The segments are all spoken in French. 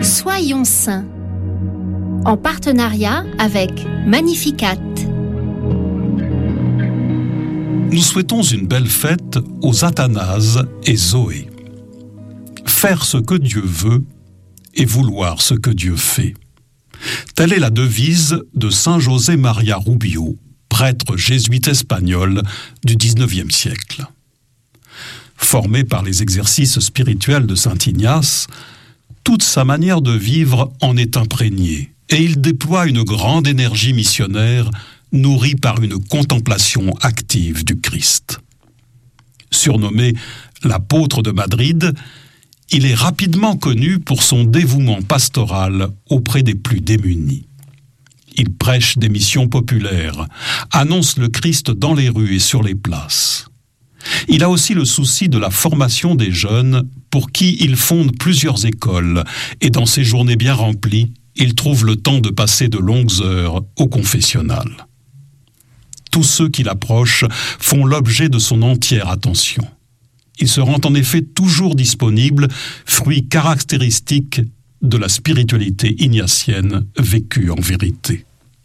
Soyons saints, en partenariat avec Magnificat. Nous souhaitons une belle fête aux Athanase et Zoé. Faire ce que Dieu veut et vouloir ce que Dieu fait. Telle est la devise de Saint José Maria Rubio, prêtre jésuite espagnol du XIXe siècle. Formé par les exercices spirituels de Saint Ignace, toute sa manière de vivre en est imprégnée et il déploie une grande énergie missionnaire nourrie par une contemplation active du Christ. Surnommé l'apôtre de Madrid, il est rapidement connu pour son dévouement pastoral auprès des plus démunis. Il prêche des missions populaires, annonce le Christ dans les rues et sur les places. Il a aussi le souci de la formation des jeunes pour qui il fonde plusieurs écoles et dans ses journées bien remplies, il trouve le temps de passer de longues heures au confessionnal. Tous ceux qui l'approchent font l'objet de son entière attention. Il se rend en effet toujours disponible, fruit caractéristique de la spiritualité ignatienne vécue en vérité.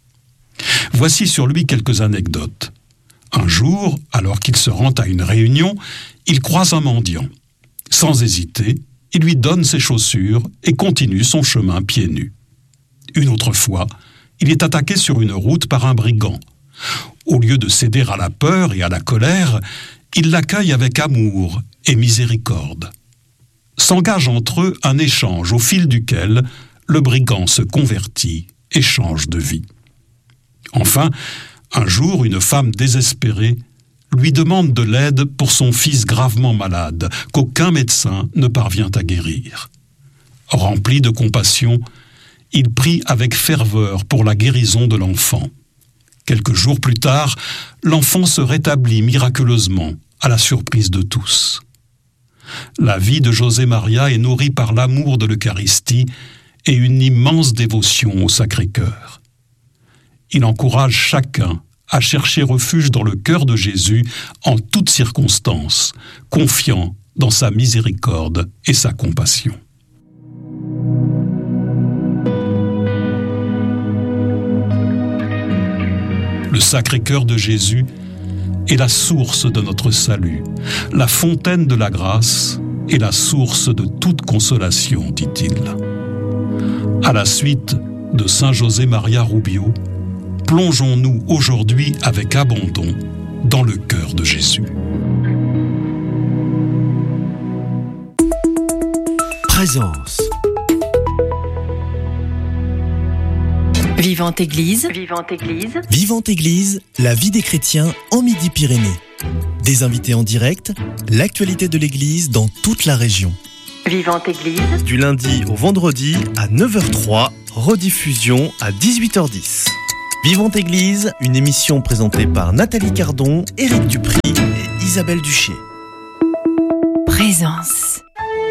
Voici sur lui quelques anecdotes. Un jour, alors qu'il se rend à une réunion, il croise un mendiant. Sans hésiter, il lui donne ses chaussures et continue son chemin pieds nus. Une autre fois, il est attaqué sur une route par un brigand. Au lieu de céder à la peur et à la colère, il l'accueille avec amour et miséricorde. S'engage entre eux un échange au fil duquel le brigand se convertit et change de vie. Enfin, un jour, une femme désespérée lui demande de l'aide pour son fils gravement malade, qu'aucun médecin ne parvient à guérir. Rempli de compassion, il prie avec ferveur pour la guérison de l'enfant. Quelques jours plus tard, l'enfant se rétablit miraculeusement, à la surprise de tous. La vie de José Maria est nourrie par l'amour de l'Eucharistie et une immense dévotion au Sacré-Cœur. Il encourage chacun à chercher refuge dans le cœur de Jésus en toutes circonstances, confiant dans sa miséricorde et sa compassion. Le Sacré-Cœur de Jésus est la source de notre salut, la fontaine de la grâce et la source de toute consolation, dit-il. À la suite de Saint José Maria Rubio, plongeons-nous aujourd'hui avec abandon dans le cœur de Jésus. Présence. Vivante Église. Vivante Église, la vie des chrétiens en Midi-Pyrénées. Des invités en direct, l'actualité de l'Église dans toute la région. Vivante Église. Du lundi au vendredi à 9h03, rediffusion à 18h10. Vivante Église, une émission présentée par Nathalie Cardon, Éric Dupry et Isabelle Duché. Présence.